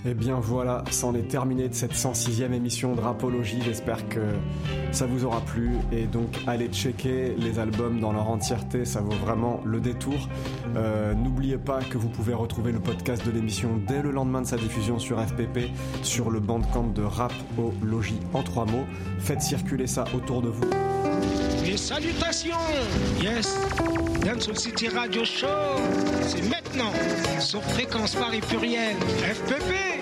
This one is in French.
Et bien voilà, c'en est terminé de cette 106e émission de Rapologie. J'espère que ça vous aura plu. Et donc allez checker les albums dans leur entièreté, ça vaut vraiment le détour. N'oubliez pas que vous pouvez retrouver le podcast de l'émission dès le lendemain de sa diffusion sur FPP, sur le bandcamp de Rapologie en 3 mots. Faites circuler ça autour de vous. Et salutations. Yes, Dancehall City Radio Show, c'est maintenant sur Fréquence Paris Pluriel, FPP.